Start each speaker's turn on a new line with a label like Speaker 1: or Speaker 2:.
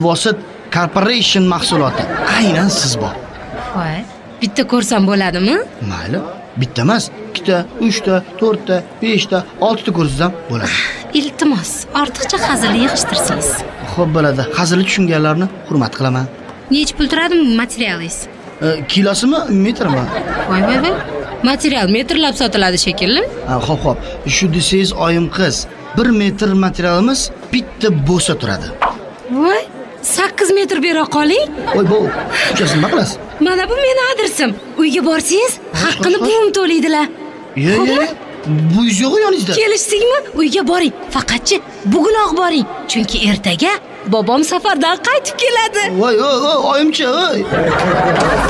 Speaker 1: Vosit Corporation mahsuloti. Aynan siz bor.
Speaker 2: Voy, bitta ko'rsam bo'ladimi?
Speaker 1: Mayli. Bitta emas, 2 ta, 3 ta, 4 ta, 5 ta, 6 ta ko'rsangiz ham bo'ladi.
Speaker 2: Iltimos, ortiqcha hazilni yig'ishtirsangiz.
Speaker 1: Xo'p bo'ladi. Hazilni tushunganlarni hurmat qilaman.
Speaker 2: Nech pul turadi materialingiz?
Speaker 1: Kilosimi, metrmi?
Speaker 2: Voy. Material metrlab sotiladi shekilli.
Speaker 1: Xo'p. Shu desangiz oyim qiz, 1 metr materialimiz bitta bo'sa turadi.
Speaker 2: Voy, 8 metr bera qoling.
Speaker 1: Voy, bu shunchasini nima qilasiz?
Speaker 2: Mana bu meni adresim. Uyga borsangiz, haqqini buvim to'laydilar.
Speaker 1: Yo'q. Bu yo'q yoningizda.
Speaker 2: Kelishdingmi? Uyga boring. Faqatchi bugunoq boring. Chunki ertaga bobom safardan qaytib keladi.
Speaker 1: Voy, oyimchi,